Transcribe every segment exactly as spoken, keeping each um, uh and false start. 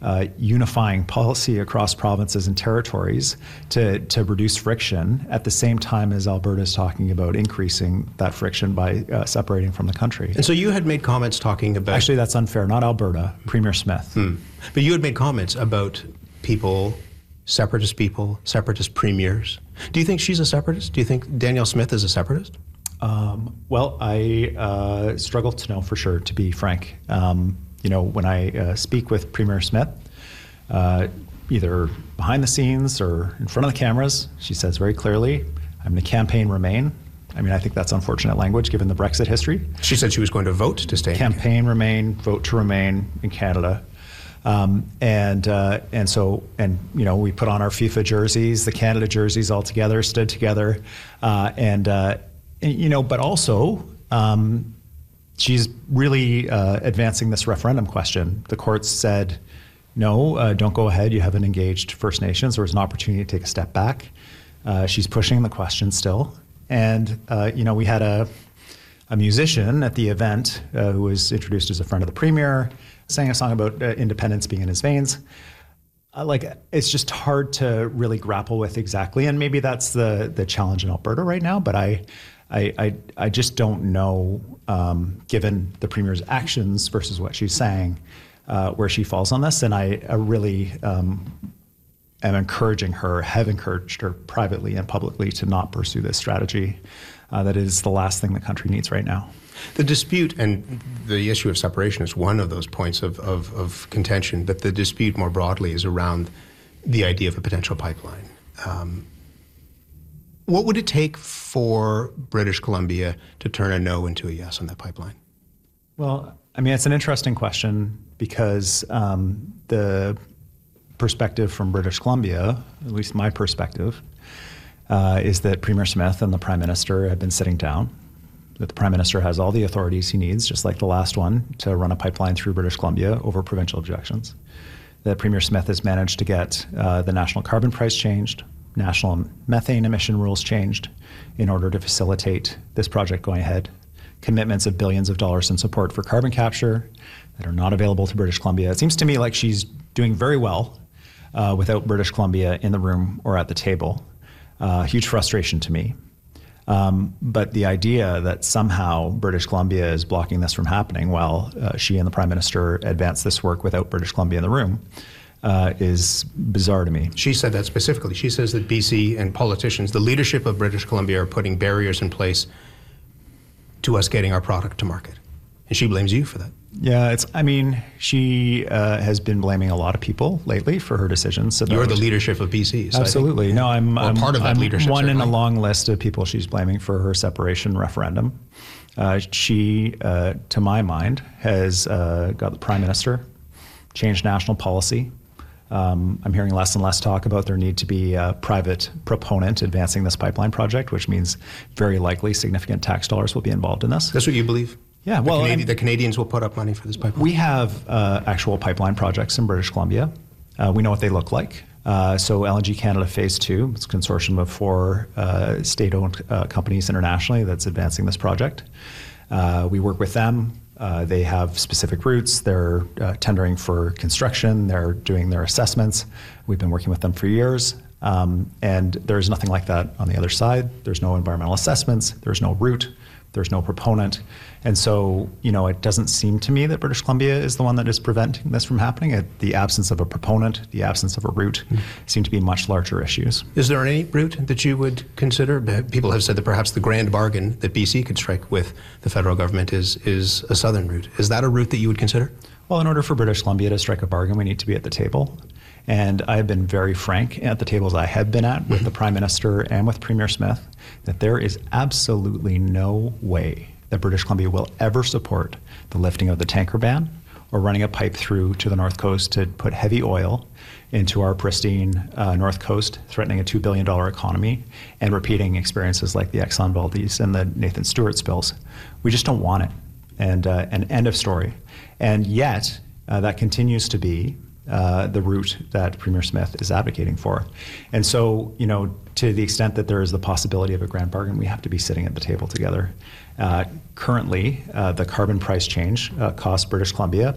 uh, unifying policy across provinces and territories to, to reduce friction at the same time as Alberta is talking about increasing that friction by uh, separating from the country. And so you had made comments talking about... Actually, that's unfair. Not Alberta, Premier Smith. Hmm. But you had made comments about people, separatist people, separatist premiers. Do you think she's a separatist? Do you think Danielle Smith is a separatist? Um, well, I uh, struggle to know for sure, to be frank. Um, you know, when I uh, speak with Premier Smith, uh, either behind the scenes or in front of the cameras, she says very clearly, I'm going to campaign Remain. I mean, I think that's unfortunate language given the Brexit history. She said she was going to vote to stay. Campaign Remain, vote to remain in Canada. Um, and uh, and so, and you know, we put on our FIFA jerseys, the Canada jerseys all together, stood together, uh, and, uh, and, you know, but also, um, she's really uh, advancing this referendum question. The courts said, no, uh, don't go ahead. You haven't engaged First Nations. There was an opportunity to take a step back. Uh, she's pushing the question still. And, uh, you know, we had a, a musician at the event uh, who was introduced as a friend of the Premier, sang a song about uh, independence being in his veins. Uh, like, it's just hard to really grapple with exactly. And maybe that's the, the challenge in Alberta right now. But I, I, I, I just don't know, um, given the Premier's actions versus what she's saying, uh, where she falls on this. And I, I really um, am encouraging her, have encouraged her privately and publicly to not pursue this strategy. Uh, that is the last thing the country needs right now. The dispute and the issue of separation is one of those points of, of, of contention, but the dispute more broadly is around the idea of a potential pipeline. Um, what would it take for British Columbia to turn a no into a yes on that pipeline? Well, I mean, it's an interesting question because um, the perspective from British Columbia, at least my perspective, uh, is that Premier Smith and the Prime Minister have been sitting down, that the Prime Minister has all the authorities he needs, just like the last one, to run a pipeline through British Columbia over provincial objections, that Premier Smith has managed to get uh, the national carbon price changed, national methane emission rules changed in order to facilitate this project going ahead, commitments of billions of dollars in support for carbon capture that are not available to British Columbia. It seems to me like she's doing very well uh, without British Columbia in the room or at the table. Uh, huge frustration to me. Um, but the idea that somehow British Columbia is blocking this from happening while uh, she and the Prime Minister advance this work without British Columbia in the room uh, is bizarre to me. She said that specifically. She says that B C and politicians, the leadership of British Columbia, are putting barriers in place to us getting our product to market. And she blames you for that. Yeah, it's, I mean, she uh, has been blaming a lot of people lately for her decisions. About, You're the leadership of B C. So absolutely. Think, no, I'm, I'm part of that I'm leadership, one certainly. in a long list of people she's blaming for her separation referendum. Uh, she, uh, to my mind, has uh, got the Prime Minister, changed national policy. Um, I'm hearing less and less talk about there need to be a private proponent advancing this pipeline project, which means very likely significant tax dollars will be involved in this. That's what you believe? Yeah, the well, Canadi- the Canadians will put up money for this pipeline? We have uh, actual pipeline projects in British Columbia. Uh, we know what they look like. Uh, so L N G Canada Phase Two, it's a consortium of four uh, state-owned uh, companies internationally that's advancing this project. Uh, we work with them. Uh, they have specific routes. They're uh, tendering for construction. They're doing their assessments. We've been working with them for years. Um, and there's nothing like that on the other side. There's no environmental assessments. There's no route. There's no proponent. And so, you know, it doesn't seem to me that British Columbia is the one that is preventing this from happening. It, the absence of a proponent, the absence of a route mm. seem to be much larger issues. Is there any route that you would consider? People have said that perhaps the grand bargain that B C could strike with the federal government is, is a southern route. Is that a route that you would consider? Well, in order for British Columbia to strike a bargain, we need to be at the table. And I've been very frank at the tables I have been at with mm-hmm. the Prime Minister and with Premier Smith that there is absolutely no way that British Columbia will ever support the lifting of the tanker ban or running a pipe through to the North Coast to put heavy oil into our pristine uh, North Coast, threatening a two billion dollars economy and repeating experiences like the Exxon Valdez and the Nathan Stewart spills. We just don't want it. And uh, an end of story. And yet, uh, that continues to be Uh, the route that Premier Smith is advocating for. And so, you know, to the extent that there is the possibility of a grand bargain, we have to be sitting at the table together. Uh, currently, uh, the carbon price change uh, costs British Columbia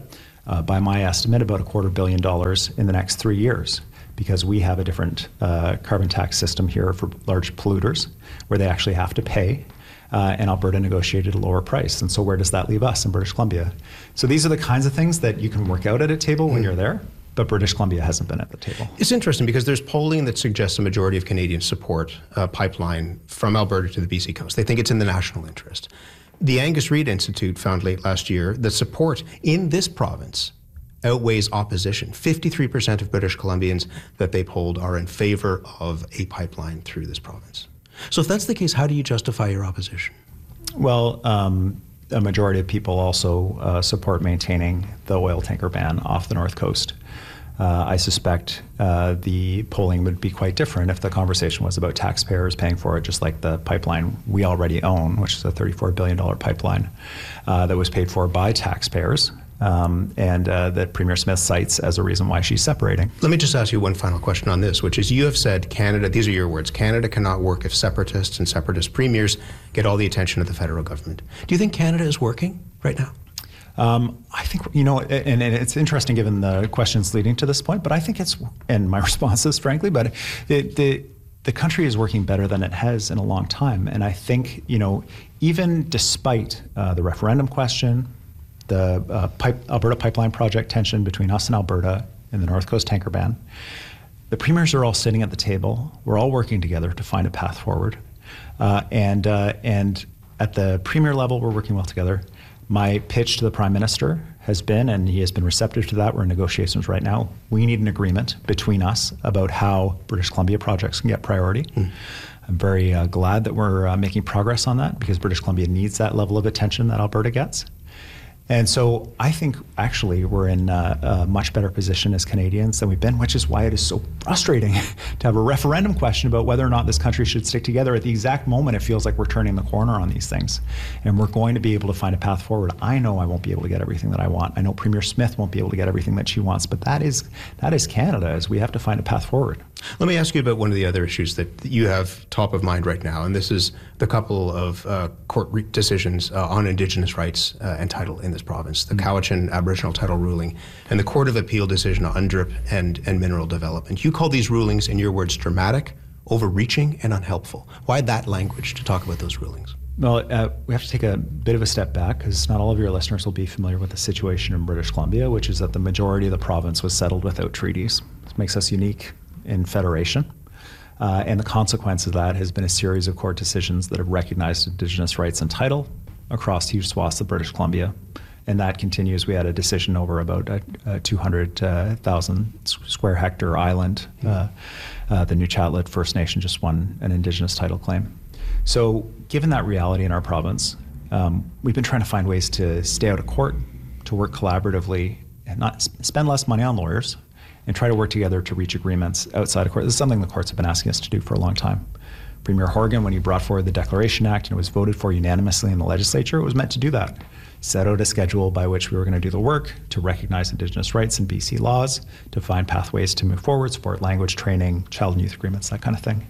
uh, by my estimate, about a quarter billion dollars in the next three years. Because we have a different uh, carbon tax system here for large polluters, where they actually have to pay, uh, and Alberta negotiated a lower price. And so where does that leave us in British Columbia? So these are the kinds of things that you can work out at a table when you're there, but British Columbia hasn't been at the table. It's interesting because there's polling that suggests a majority of Canadians support a pipeline from Alberta to the B C coast. They think it's in the national interest. The Angus Reid Institute found late last year that support in this province outweighs opposition. fifty-three percent of British Columbians that they polled are in favor of a pipeline through this province. So if that's the case, how do you justify your opposition? Well, um, a majority of people also uh, support maintaining the oil tanker ban off the North Coast. Uh, I suspect uh, the polling would be quite different if the conversation was about taxpayers paying for it, just like the pipeline we already own, which is a thirty-four billion dollars pipeline uh, that was paid for by taxpayers. Um, and uh, that Premier Smith cites as a reason why she's separating. Let me just ask you one final question on this, which is you have said Canada, these are your words, Canada cannot work if separatists and separatist premiers get all the attention of the federal government. Do you think Canada is working right now? Um, I think, you know, and, and it's interesting given the questions leading to this point, but I think it's, and my responses, frankly, but the, the, the country is working better than it has in a long time. And I think, you know, even despite uh, the referendum question, the uh, pipe, Alberta pipeline project tension between us and Alberta and the North Coast tanker ban, the premiers are all sitting at the table. We're all working together to find a path forward. Uh, and, uh, and at the premier level, we're working well together. My pitch to the Prime Minister has been, and he has been receptive to that, we're in negotiations right now, we need an agreement between us about how British Columbia projects can get priority. Mm. I'm very uh, glad that we're uh, making progress on that because British Columbia needs that level of attention that Alberta gets. And so I think actually we're in a, a much better position as Canadians than we've been, which is why it is so frustrating to have a referendum question about whether or not this country should stick together. At the exact moment, it feels like we're turning the corner on these things. And we're going to be able to find a path forward. I know I won't be able to get everything that I want. I know Premier Smith won't be able to get everything that she wants, but that is, that is Canada, as we have to find a path forward. Let me ask you about one of the other issues that you have top of mind right now, and this is the couple of uh, court re- decisions uh, on Indigenous rights uh, and title in this province, the mm-hmm. Cowichan Aboriginal title ruling and the Court of Appeal decision on UNDRIP and, and mineral development. You call these rulings, in your words, dramatic, overreaching, and unhelpful. Why that language to talk about those rulings? Well, uh, we have to take a bit of a step back because not all of your listeners will be familiar with the situation in British Columbia, which is that the majority of the province was settled without treaties. This makes us unique in federation. Uh, and the consequence of that has been a series of court decisions that have recognized Indigenous rights and title across huge swaths of British Columbia. And that continues. We had a decision over about a, a two hundred thousand square hectare island. Uh, uh, the New Chatlet First Nation just won an Indigenous title claim. So given that reality in our province, um, we've been trying to find ways to stay out of court, to work collaboratively, and not spend less money on lawyers, and try to work together to reach agreements outside of court. This is something the courts have been asking us to do for a long time. Premier Horgan, when he brought forward the Declaration Act and it was voted for unanimously in the legislature, it was meant to do that. Set out a schedule by which we were going to do the work to recognize Indigenous rights in B C laws, to find pathways to move forward, support language training, child and youth agreements, that kind of thing.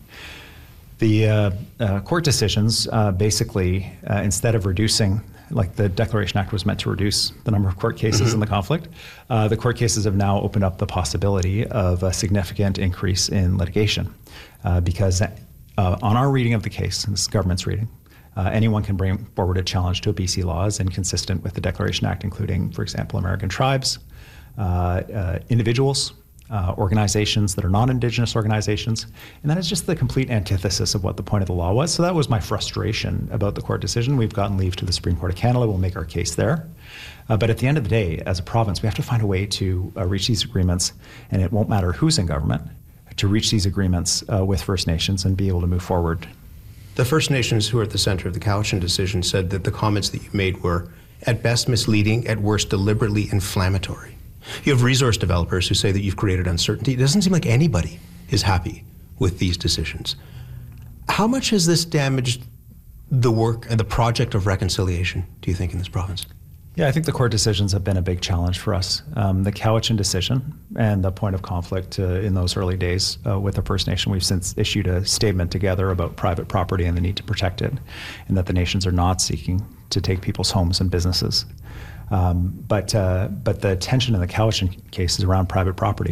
The uh, uh, court decisions uh, basically, uh, instead of reducing, like the Declaration Act was meant to reduce the number of court cases mm-hmm. in the conflict, uh, the court cases have now opened up the possibility of a significant increase in litigation. Uh, because uh, on our reading of the case, and this is government's reading, uh, anyone can bring forward a challenge to a B C law as inconsistent with the Declaration Act, including, for example, American tribes, uh, uh, individuals, Uh, organizations that are non-Indigenous organizations, and that is just the complete antithesis of what the point of the law was. So that was my frustration about the court decision. We've gotten leave to the Supreme Court of Canada. We'll make our case there. Uh, but at the end of the day, as a province, we have to find a way to uh, reach these agreements, and it won't matter who's in government, to reach these agreements uh, with First Nations and be able to move forward. The First Nations who are at the center of the Cowichan decision said that the comments that you made were at best misleading, at worst deliberately inflammatory. You have resource developers who say that you've created uncertainty. It doesn't seem like anybody is happy with these decisions. How much has this damaged the work and the project of reconciliation, do you think, in this province? Yeah, I think the court decisions have been a big challenge for us. Um, the Cowichan decision and the point of conflict uh, in those early days uh, with the First Nation, we've since issued a statement together about private property and the need to protect it, and that the nations are not seeking to take people's homes and businesses. Um, but uh, but the tension in the Cowichan case is around private property.